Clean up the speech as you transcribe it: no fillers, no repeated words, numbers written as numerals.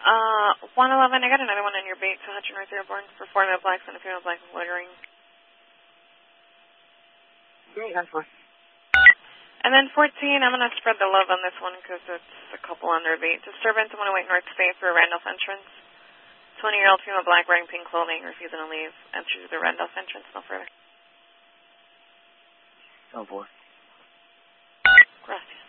111, I got another one on your bait to Hutchin North Airborne for 4 male blacks and a female black loitering. Okay, that's fine. And then 14, I'm going to spread the love on this one because it's a couple under bait. Disturbance, I want to wait North State for a Randolph entrance. 20-year-old female black wearing pink clothing, refusing to leave. Entry to the Randolph entrance, no further. Oh, boy. Gracias.